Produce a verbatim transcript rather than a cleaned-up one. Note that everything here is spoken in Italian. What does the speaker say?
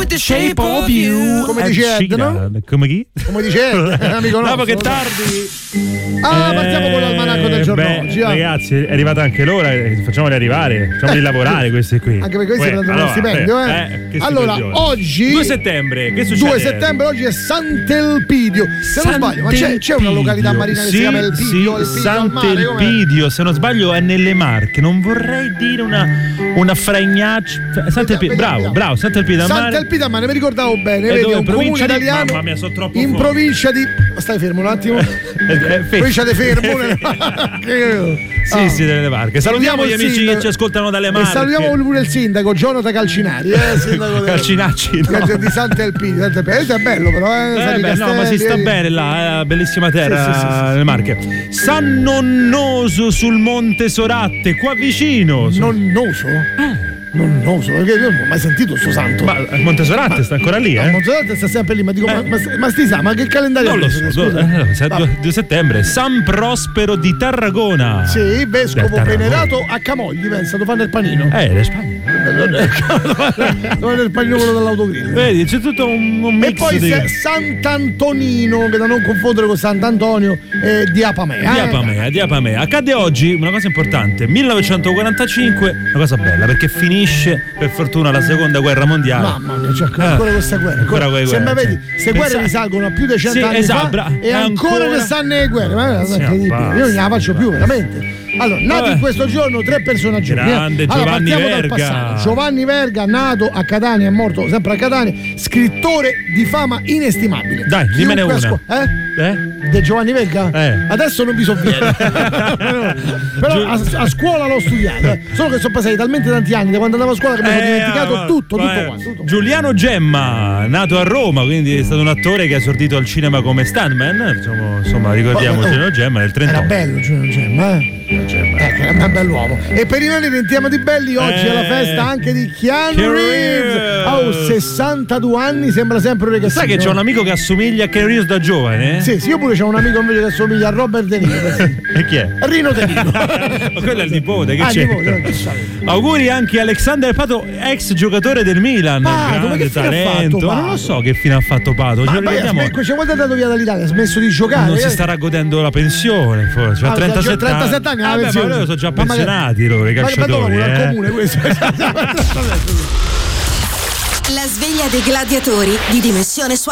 the shape of you. Come dice Ed, no? Come chi? Come dice Ed, amico nostro. Dopo che tardi. Ah, partiamo con l'almanacco del giorno beh, oggi. Ragazzi, è arrivata anche l'ora, facciamoli arrivare, facciamoli eh, lavorare questi qui. Anche perché questi Uè, prendono allora, uno stipendio, eh. eh, che allora, oggi due settembre, che succede? due settembre, oggi è Sant'Elpidio. Se non sbaglio, ma c'è, c'è una località marina che sì, si chiama Elpidio, sì, Elpidio al mare, Sant'Elpidio, se non sbaglio è nelle Marche, non vorrei dire una una fregnaccia. Sant'Elpidio, bravo, bravo, Sant'Elpidio al mare. Sant'Elpidio al mare, mi ricordavo bene, è vedi, dove, è un comune di, italiano. Mamma mia, sono troppo in fuori. provincia di stai fermo un attimo. Provincia di Fermo. Sì, ah. sì, delle Marche. Salutiamo gli amici sindaco, che ci ascoltano dalle Marche. E salutiamo pure il sindaco Jonathan Calcinari, eh, sindaco Calcinacci, no. di Sant'Elpidio. Sant'Elpidio è bello, però, eh, eh beh, no, ma si sta eh. bene là, è bellissima terra, sì, sì, sì, sì, nelle Marche. San Nonnoso sul Monte Soratte, qua vicino. Nonnoso? Eh. Non, non so, perché io non ho mai sentito sto santo. Ma Montesorante sta ancora lì, eh? Montesorante sta sempre lì, ma dico, eh. ma, ma, ma sti sa, ma che calendario non è? lo so, Scusa. Eh, due settembre, San Prospero di Tarragona. Sì, vescovo venerato a Camogli, pensa, dove fanno il panino. Eh, le Spagna. Dove è il panino quello dell'autogrill. Vedi, c'è tutto un, un mix. E poi di... Sant'Antonino, che da non confondere con Sant'Antonio, eh, di Apamea. Di eh? Apamea, di Apamea. Accade oggi una cosa importante, millenovecentoquarantacinque, una cosa bella, perché finisce per fortuna la seconda guerra mondiale. Mamma mia, c'è ancora, ancora questa guerra. Ancora quelle guerre. Se vedi, queste guerre Pensa... risalgono a più di cento sì, anni esatto, fa bra- e ancora, ancora ne stanno le guerre. Ma è sì, incredibile. basta. Io non la faccio più, veramente. Allora, nato Vabbè. in questo giorno tre personaggi. Grande allora, Giovanni partiamo Verga. dal passato. Giovanni Verga, nato a Catania, è morto sempre a Catania, scrittore di fama inestimabile. Dai, dimmene una. Asco- eh? Eh? De Giovanni Verga? Eh. Adesso non mi sovviene. Però a, a scuola l'ho studiato. Eh. Solo che sono passati talmente tanti anni da quando andavo a scuola che mi sono Eh, dimenticato ma- tutto, tutto ma- quanto. Tutto. Giuliano Gemma, nato a Roma, quindi è stato un attore che ha esordito al cinema come stuntman. Insomma, insomma ricordiamo Oh, oh, Giuliano Gemma nel trentotto. Era bello Giuliano Gemma, eh? Ecco, era un bell'uomo. E per i nonni diventiamo di belli, oggi Eh. è la festa anche di Keanu Keanu Reeves. Reeves. Oh, sessantadue anni, sembra sempre un ragazzino. Sai che c'è un amico che assomiglia a Keanu Reeves da giovane? Eh? Sì, sì, io pure c'ho un amico invece che assomiglia a Robert De Niro. E chi è? Rino De Niro. Ma quello è il nipote, che Ah, c'è? nipote, non chissà. Auguri anche a Alexander Pato, ex giocatore del Milan. Pato, grande ma che fine ha talento. fatto, Ma non lo Pato? so che fine ha fatto Pato. Ma Ce lo poi ricordiamo? ecco, ci vuoi dato via dall'Italia, ha smesso di giocare. Non si eh? starà godendo la pensione, forse. Ha Ah, trentasette, trentasette anni, anni. la Ah, beh, ma pensione. loro sono già Ma magari- pensionati loro, i Ma che calciatori. lavora al eh. comune questo? La sveglia dei gladiatori di Dimensione